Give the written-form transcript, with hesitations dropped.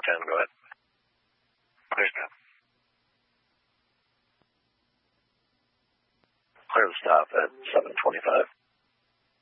410, go ahead. Clear stop. Clear the stop at 725.